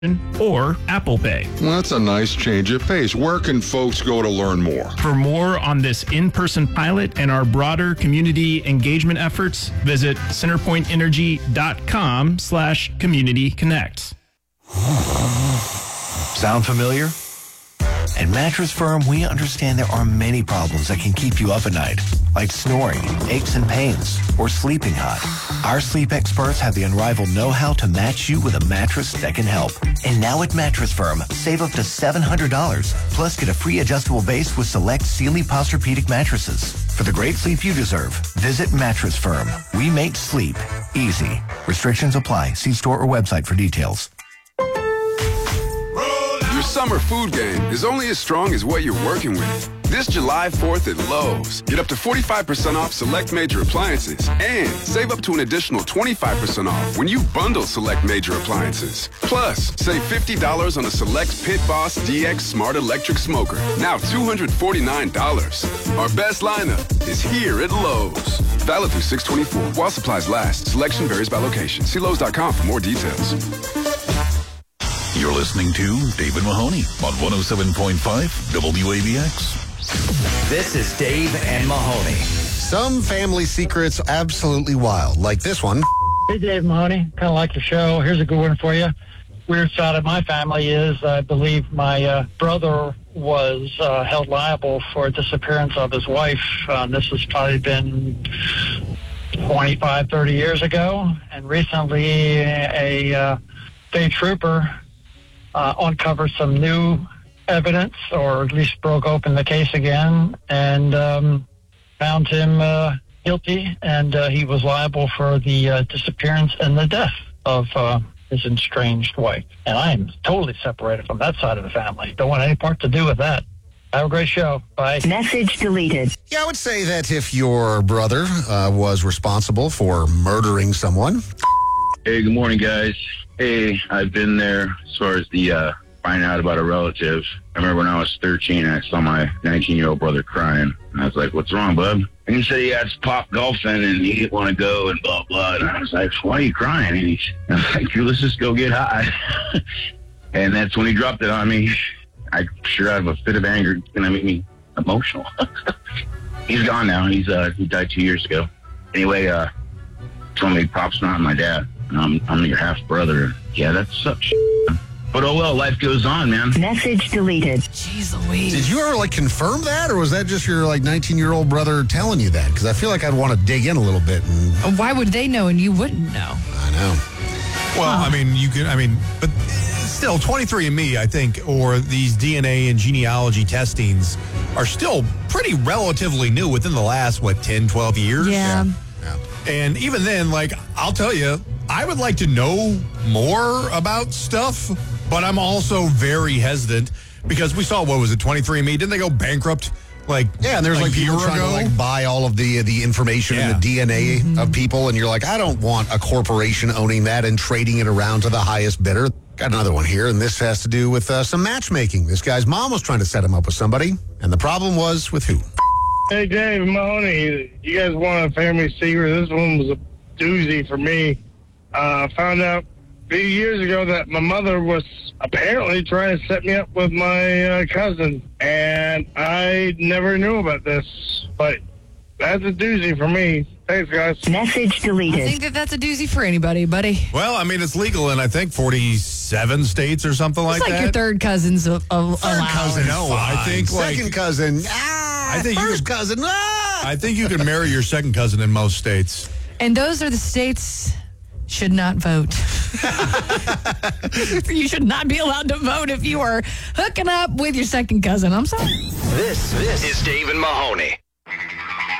or Apple Pay. Well, that's a nice change of pace. Where can folks go to learn more? For more on this in-person pilot and our broader community engagement efforts, visit centerpointenergy.com/community connect. Sound familiar? At Mattress Firm, we understand there are many problems that can keep you up at night, like snoring, aches and pains, or sleeping hot. Our sleep experts have the unrivaled know-how to match you with a mattress that can help. And now at Mattress Firm, save up to $700, plus get a free adjustable base with select Sealy Posturepedic mattresses. For the great sleep you deserve, visit Mattress Firm. We make sleep easy. Restrictions apply. See store or website for details. Your summer food game is only as strong as what you're working with. This July 4th at Lowe's, get up to 45% off select major appliances and save up to an additional 25% off when you bundle select major appliances. Plus, save $50 on a select Pit Boss DX Smart Electric Smoker, now $249. Our best lineup is here at Lowe's. Valid through 6/24 while supplies last. Selection varies by location. See Lowe's.com for more details. You're listening to David Mahoney on 107.5 WABX. This is Dave and Mahoney. Some family secrets absolutely wild, like this one. Hey, Dave Mahoney. Kind of like the show. Here's a good one for you. Weird side of my family is I believe my brother was held liable for a disappearance of his wife. This has probably been 25, 30 years ago. And recently a state trooper uncovered some new evidence, or at least broke open the case again, and found him guilty, and he was liable for the disappearance and the death of his estranged wife. And I am totally separated from that side of the family. Don't want any part to do with that. Have a great show. Bye. Message deleted. Yeah, I would say that if your brother was responsible for murdering someone. Hey, good morning, guys. Hey, I've been there as far as the finding out about a relative. I remember when I was 13, I saw my 19-year-old brother crying. And I was like, what's wrong, bub? And he said he had pop golfing and he didn't want to go and blah, blah. And I was like, why are you crying? And I was like, let's just go get high. And that's when he dropped it on me. I sure out of a fit of anger, it's going to make me emotional. He's gone now. He died 2 years ago. Anyway, told me Pop's not my dad. I'm your half brother. Yeah, that sucks. But oh well, life goes on, man. Message deleted. Jeez Louise. Did you ever confirm that, or was that just your 19-year-old brother telling you that? Because I feel like I'd want to dig in a little bit. And why would they know and you wouldn't know? I know. Well, but still, 23andMe, I think, or these DNA and genealogy testings are still pretty relatively new within the last, 10, 12 years? Yeah. And even then, I'll tell you, I would like to know more about stuff, but I'm also very hesitant because we saw, 23andMe? Didn't they go bankrupt? And there's people trying to buy all of the information and the DNA of people, and you're like, I don't want a corporation owning that and trading it around to the highest bidder. Got another one here, and this has to do with some matchmaking. This guy's mom was trying to set him up with somebody, and the problem was with who? Hey, Dave Mahoney, you guys want a family secret? This one was a doozy for me. Found out a few years ago that my mother was apparently trying to set me up with my cousin, and I never knew about this, but that's a doozy for me. Thanks, guys. Message deleted. I think that's a doozy for anybody, buddy. Well, it's legal in, I think, 47 states or something like that. It's like your third cousin's allowed. Third cousin, no. I think, second cousin, first cousin, I think you can marry your second cousin in most states. And those are the states should not vote. You should not be allowed to vote if you are hooking up with your second cousin. I'm sorry. This is Dave and Mahoney.